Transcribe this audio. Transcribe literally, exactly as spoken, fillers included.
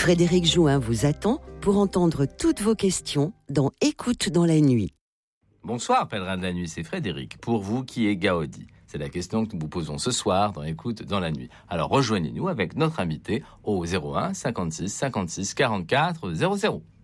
Frédéric Jouin vous attend pour entendre toutes vos questions dans Écoute dans la nuit. Bonsoir, pèlerin de la nuit, c'est Frédéric. Pour vous, qui est Gaudi? C'est la question que nous vous posons ce soir dans Écoute dans la nuit. Alors rejoignez-nous avec notre invité au zéro un cinquante-six cinquante-six quarante-quatre zéro zéro.